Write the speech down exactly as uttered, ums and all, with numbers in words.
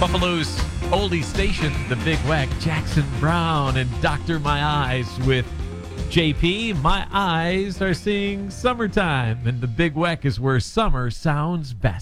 Buffalo's oldie station, the Big Wack, Jackson Brown and Doctor My Eyes with J P. My eyes are seeing summertime, and the Big Wack is where summer sounds best.